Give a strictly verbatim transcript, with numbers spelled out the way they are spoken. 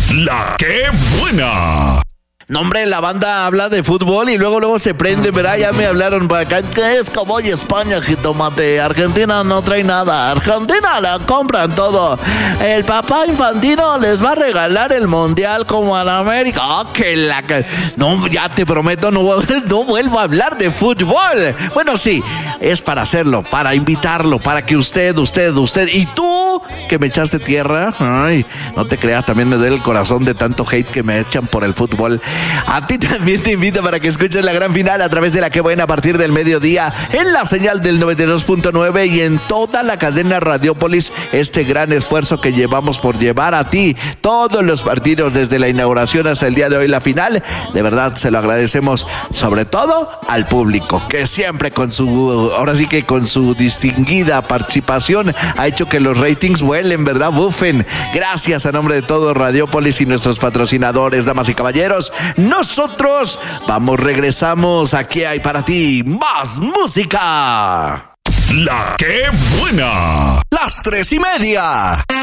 La que buena. No, hombre, la banda habla de fútbol y luego luego se prende, ¿verdad? Ya me hablaron para acá. ¿Qué es como hoy España, jitomate? Argentina no trae nada. Argentina la compran todo. El papá Infantino les va a regalar el mundial como a la América. ¡Oh, que la... No, ya te prometo, no, no vuelvo a hablar de fútbol. Bueno, sí, es para hacerlo, para invitarlo, para que usted, usted, usted y tú, que me echaste tierra. Ay, no te creas, también me duele el corazón de tanto hate que me echan por el fútbol. A ti también te invito para que escuches la gran final a través de La Que Buena a partir del mediodía en la señal del noventa y dos punto nueve y en toda la cadena Radiopolis. Este gran esfuerzo que llevamos por llevar a ti todos los partidos desde la inauguración hasta el día de hoy, la final, de verdad se lo agradecemos, sobre todo al público, que siempre con su, ahora sí que con su distinguida participación ha hecho que los ratings vuelen, ¿verdad? Bufen. Gracias a nombre de todo Radiopolis y nuestros patrocinadores, damas y caballeros. Nosotros vamos, regresamos. Aquí hay para ti más música. La que buena. Las tres y media.